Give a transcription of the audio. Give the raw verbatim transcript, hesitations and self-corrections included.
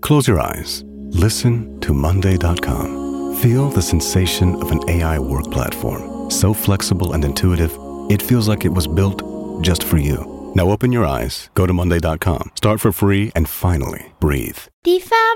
Close your eyes. Listen to Monday dot com. Feel the sensation of an A I work platform. So flexible and intuitive, it feels like it was built just for you. Now open your eyes, go to Monday dot com, start for free, and finally breathe. Die Farbe